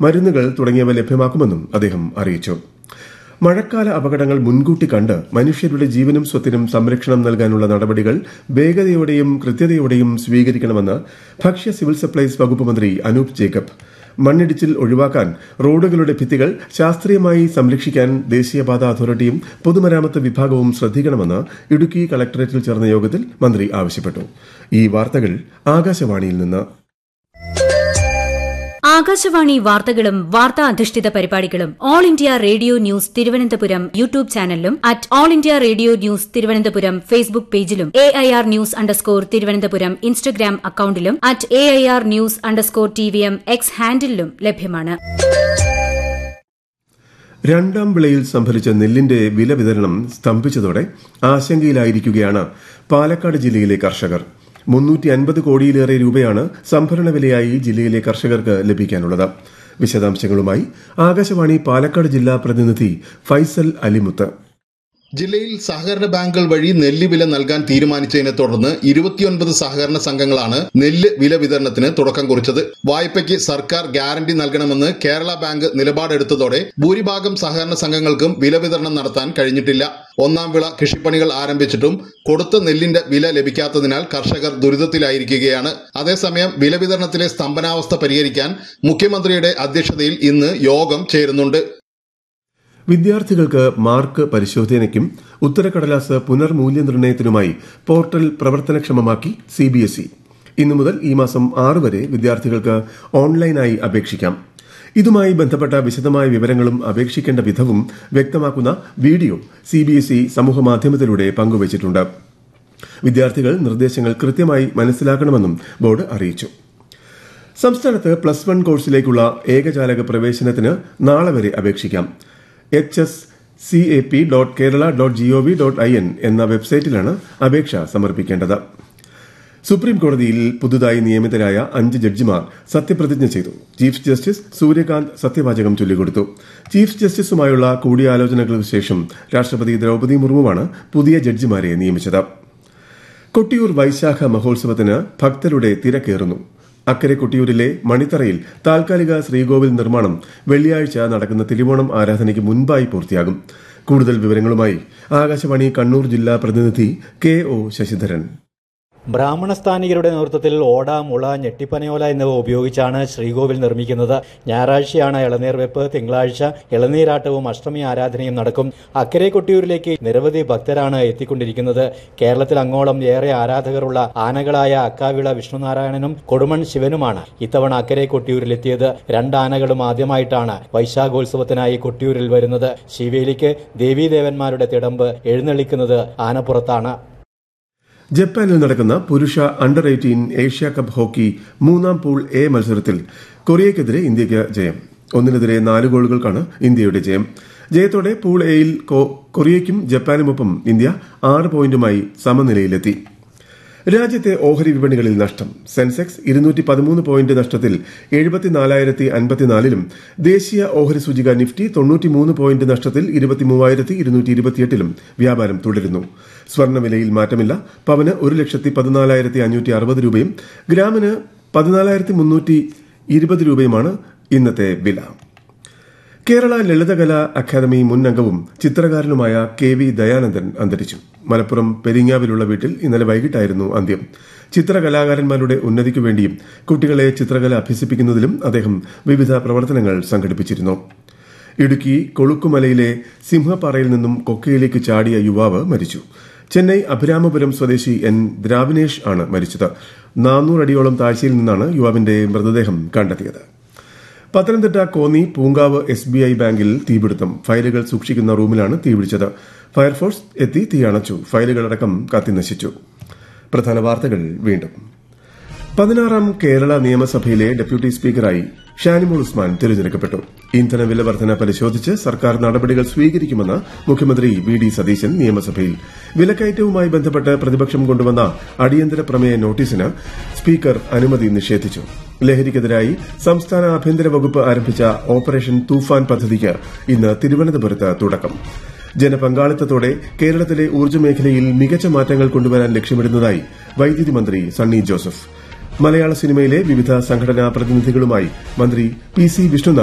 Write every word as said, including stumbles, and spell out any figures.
മരുന്നുകൾ തുടങ്ങിയവ ലഭ്യമാക്കുമെന്നും അദ്ദേഹം അറിയിച്ചു. മഴക്കാല അപകടങ്ങൾ മുൻകൂട്ടി കണ്ട് മനുഷ്യരുടെ ജീവനും സ്വത്തിനും സംരക്ഷണം നൽകാനുള്ള നടപടികൾ വേഗതയോടെയും കൃത്യതയോടെയും സ്വീകരിക്കണമെന്ന് ഭക്ഷ്യ സിവിൽ സപ്ലൈസ് വകുപ്പ് മന്ത്രി അനൂപ് ജേക്കബ്. മണ്ണിടിച്ചിൽ ഒഴിവാക്കാൻ റോഡുകളുടെ ഭിത്തികൾ ശാസ്ത്രീയമായി സംരക്ഷിക്കാൻ ദേശീയപാത അതോറിറ്റിയും പൊതുമരാമത്ത് വിഭാഗവും ശ്രദ്ധിക്കണമെന്ന് ഇടുക്കി കളക്ടറേറ്റിൽ ചേർന്ന യോഗത്തിൽ മന്ത്രി ആവശ്യപ്പെട്ടു. ഈ വാർത്തകൾ ആകാശവാണിയിൽ നിന്ന്. ആകാശവാണി വാർത്തകളും വാർത്താ അധിഷ്ഠിത പരിപാടികളും all India radio news Thiruvananthapuram YouTube ചാനലിലും at all India radio news Thiruvananthapuram Facebook പേജിലും A I R news underscore Thiruvananthapuram Instagram അക്കൌണ്ടിലും at A I R news underscore T V M X ഹാൻഡിലും ലഭ്യമാണ്. രണ്ടാം വിളയിൽ സംഭരിച്ച നെല്ലിന്റെ വില വിതരണം സ്തംഭിച്ചതോടെ ആശങ്കയിലായിരിക്കുകയാണ് പാലക്കാട് ജില്ലയിലെ കർഷകർ. മുന്നൂറ്റി അൻപത് കോടിയിലേറെ രൂപയാണ് സംഭരണ വിലയായി ജില്ലയിലെ കർഷകർക്ക് ലഭിക്കാനുള്ളത്. വിശദാംശങ്ങളുമായി ആകാശവാണി പാലക്കാട് ജില്ലാ പ്രതിനിധി ഫൈസൽ അലിമുത്ത്. ജില്ലയിൽ സഹകരണ ബാങ്കുകൾ വഴി നെല്ല് വില നൽകാൻ തീരുമാനിച്ചതിനെ തുടർന്ന് ഇരുപത്തിയൊൻപത് സഹകരണ സംഘങ്ങളാണ് നെല്ല് വില വിതരണത്തിന് തുടക്കം കുറിച്ചത്. വായ്പയ്ക്ക് സർക്കാർ ഗ്യാരണ്ടി നൽകണമെന്ന് കേരള ബാങ്ക് നിലപാടെടുത്തതോടെ ഭൂരിഭാഗം സഹകരണ സംഘങ്ങൾക്കും വില വിതരണം നടത്താൻ കഴിഞ്ഞിട്ടില്ല. ഒന്നാം വിള കൃഷിപ്പണികൾ ആരംഭിച്ചിട്ടും കൊടുത്ത നെല്ലിന്റെ വില ലഭിക്കാത്തതിനാൽ കർഷകർ ദുരിതത്തിലായിരിക്കുകയാണ്. അതേസമയം വില വിതരണത്തിലെ സ്തംഭനാവസ്ഥ പരിഹരിക്കാൻ മുഖ്യമന്ത്രിയുടെ അധ്യക്ഷതയിൽ ഇന്ന് യോഗം ചേരുന്നുണ്ട്. വിദ്യാർത്ഥികൾക്ക് മാർക്ക് പരിശോധനയ്ക്കും ഉത്തരക്കടലാസ് പുനർമൂല്യനിർണ്ണയത്തിനുമായി പോർട്ടൽ പ്രവർത്തനക്ഷമമാക്കി സിബിഎസ്ഇ. ഇന്നു മുതൽ ഈ മാസം ആറ് വരെ വിദ്യാർത്ഥികൾക്ക് ഓൺലൈനായി അപേക്ഷിക്കാം. ഇതുമായി ബന്ധപ്പെട്ട വിശദമായ വിവരങ്ങളും അപേക്ഷിക്കേണ്ട വിധവും വ്യക്തമാക്കുന്ന വീഡിയോ സിബിഎസ്ഇ സമൂഹമാധ്യമത്തിലൂടെ പങ്കുവച്ചിട്ടുണ്ട്. വിദ്യാർത്ഥികൾ നിർദ്ദേശങ്ങൾ കൃത്യമായി മനസ്സിലാക്കണമെന്നും ബോർഡ് അറിയിച്ചു. സംസ്ഥാനത്ത് പ്ലസ് വൺ കോഴ്സിലേക്കുള്ള ഏകജാലക പ്രവേശനത്തിന് നാളെ വരെ അപേക്ഷിക്കാം. H S C A P dot Kerala dot G O V dot I N എന്ന വെബ്സൈറ്റിലാണ് അപേക്ഷ സമർപ്പിക്കേണ്ടത്. സുപ്രീം കോടതിയിൽ പുതുതായി നിയമിതരായ അഞ്ച് ജഡ്ജിമാർ സത്യപ്രതിജ്ഞ ചെയ്തു. ചീഫ് ജസ്റ്റിസ് സൂര്യകാന്ത് സത്യവാചകം ചൊല്ലിക്കൊടുത്തു. ചീഫ് ജസ്റ്റിസുമായുള്ള കൂടിയാലോചനകൾക്ക് ശേഷം രാഷ്ട്രപതി ദ്രൌപദി മുർമുവാണ് പുതിയ ജഡ്ജിമാരെ നിയമിച്ചത്. കൊട്ടിയൂർ വൈശാഖ മഹോത്സവത്തിന് ഭക്തരുടെ തിരക്കേറുന്നു. അക്കരെ കൊട്ടിയൂരിലെ മണിത്തറയിൽ താൽക്കാലിക ശ്രീകോവിൽ നിർമ്മാണം വെള്ളിയാഴ്ച നടക്കുന്ന തിരുവോണം ആരാധനയ്ക്ക് മുൻപായി പൂർത്തിയാകും. കൂടുതൽ വിവരങ്ങളുമായി ആകാശവാണി കണ്ണൂർ ജില്ലാ പ്രതിനിധി കെ ഒ ശശിധരൻ. ബ്രാഹ്മണ സ്ഥാനികരുടെ നേതൃത്വത്തിൽ ഓട, മുള, ഞെട്ടിപ്പനയോല എന്നിവ ഉപയോഗിച്ചാണ് ശ്രീകോവിൽ നിർമ്മിക്കുന്നത്. ഞായറാഴ്ചയാണ് ഇളനീർ വെപ്പ്. തിങ്കളാഴ്ച ഇളനീരാട്ടവും അഷ്ടമി ആരാധനയും നടക്കും. അക്കരെ കൊട്ടിയൂരിലേക്ക് നിരവധി ഭക്തരാണ് എത്തിക്കൊണ്ടിരിക്കുന്നത്. കേരളത്തിൽ അങ്ങോളം ഏറെ ആരാധകരുള്ള ആനകളായ അക്കാവിള വിഷ്ണുനാരായണനും കൊടുമൺ ശിവനുമാണ് ഇത്തവണ അക്കരെ കൊട്ടിയൂരിലെത്തിയത്. രണ്ടാനകളും ആദ്യമായിട്ടാണ് വൈശാഖോത്സവത്തിനായി കൊട്ടിയൂരിൽ വരുന്നത്. ശിവേലിക്ക് ദേവീദേവന്മാരുടെ തിടമ്പ് എഴുന്നള്ളിക്കുന്നത് ആനപ്പുറത്താണ്. ജപ്പാനിൽ നടക്കുന്ന പുരുഷ under eighteen Asia cup hockey മൂന്നാം പൂൾ എ മത്സരത്തിൽ കൊറിയയ്ക്കെതിരെ ഇന്ത്യയ്ക്ക് ജയം. ഒന്നിനെതിരെ നാല് ഗോളുകൾക്കാണ് ഇന്ത്യയുടെ ജയം. ജയത്തോടെ പൂൾ എയിൽ കൊറിയയ്ക്കും ജപ്പാനുമൊപ്പം ഇന്ത്യ ആറ് പോയിന്റുമായി സമനിലയിലെത്തി. രാജ്യത്തെ ഓഹരി വിപണികളിൽ നഷ്ടം. സെൻസെക്സ് ഇരുന്നൂറ്റി പതിമൂന്ന് പോയിന്റ് നഷ്ടത്തിൽ എഴുപത്തിനാലായിരത്തി അൻപത്തിനാലിലും ദേശീയ ഓഹരി സൂചിക നിഫ്റ്റി തൊണ്ണൂറ്റിമൂന്ന് പോയിന്റ് നഷ്ടത്തിൽ ഇരുപത്തിമൂവായിരത്തി ഇരുന്നൂറ്റി ഇരുപത്തിയെട്ടിലും വ്യാപാരം തുടരുന്നു. സ്വർണ്ണവിലയിൽ മാറ്റമില്ല. പവന് ഒരു ലക്ഷത്തി പതിനാലായിരത്തി അഞ്ഞൂറ്റി അറുപത് രൂപയും ഗ്രാമിന് പതിനാലായിരത്തി മുന്നൂറ്റി ഇരുപത് രൂപയുമാണ് ഇന്നത്തെ വില. കേരള ലളിതകലാ അക്കാദമി മുൻ അംഗവും ചിത്രകാരനുമായ കെ വി ദയാനന്ദൻ അന്തരിച്ചു. മലപ്പുറം പെരിങ്ങാവിലുള്ള വീട്ടിൽ ഇന്നലെ വൈകിട്ടായിരുന്നു അന്ത്യം. ചിത്രകലാകാരന്മാരുടെ ഉന്നതിക്കു വേണ്ടിയും കുട്ടികളെ ചിത്രകല അഭ്യസിപ്പിക്കുന്നതിലും അദ്ദേഹം വിവിധ പ്രവർത്തനങ്ങൾ സംഘടിപ്പിച്ചിരുന്നു. ഇടുക്കി കൊളുക്കുമലയിലെ സിംഹപ്പാറയിൽ നിന്നും കൊക്കയിലേക്ക് ചാടിയ യുവാവ് മരിച്ചു. ചെന്നൈ അഭിരാമപുരം സ്വദേശി എൻ ദ്രാവിനേഷ് ആണ് മരിച്ചത്. നാനൂറടിയോളം താഴ്ചയിൽ നിന്നാണ് യുവാവിന്റെ മൃതദേഹം കണ്ടെത്തിയത്. Pathanamthitta Konni Poonkavu S B I ബാങ്കിൽ തീപിടുത്തം. ഫയലുകൾ സൂക്ഷിക്കുന്ന റൂമിലാണ് തീപിടിച്ചത്. ഫയർഫോഴ്സ് എത്തി തീയണച്ചു. ഫയലുകളടക്കം കത്തിനശിച്ചു. പ്രധാന വാർത്തകൾ വീണ്ടും. പതിനാറാം കേരള നിയമസഭയിലെ ഡെപ്യൂട്ടി സ്പീക്കറായി ഷാനിമോൾ ഉസ്മാൻ തിരഞ്ഞെടുക്കപ്പെട്ടു. ഇന്ധനവില വർധന പരിശോധിച്ച് സർക്കാർ നടപടികൾ സ്വീകരിക്കുമെന്ന് മുഖ്യമന്ത്രി വി ഡി സതീശൻ നിയമസഭയിൽ. വിലക്കയറ്റവുമായി ബന്ധപ്പെട്ട് പ്രതിപക്ഷം കൊണ്ടുവന്ന അടിയന്തര പ്രമേയ നോട്ടീസിന് സ്പീക്കർ അനുമതി നിഷേധിച്ചു. ലഹരിക്കെതിരായി സംസ്ഥാന ആഭ്യന്തര വകുപ്പ് ആരംഭിച്ച ഓപ്പറേഷൻ തൂഫാൻ പദ്ധതിക്ക് ഇന്ന് തിരുവനന്തപുരത്ത് തുടക്കം. ജനപങ്കാളിത്തത്തോടെ കേരളത്തിലെ ഊർജ്ജ മേഖലയിൽ മികച്ച മാറ്റങ്ങൾ കൊണ്ടുവരാൻ ലക്ഷ്യമിടുന്നതായി വൈദ്യുതി മന്ത്രി സണ്ണി ജോസഫ്. മലയാള സിനിമയിലെ വിവിധ സംഘടനാ പ്രതിനിധികളുമായി മന്ത്രി പി സി വിഷ്ണുനാഥ്